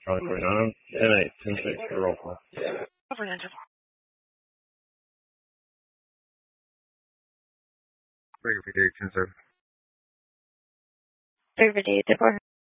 Charlie Coordinano. 10-8, 10-6 for roll call. Over 9 Breaker for 10-7. Breaker for 10-4.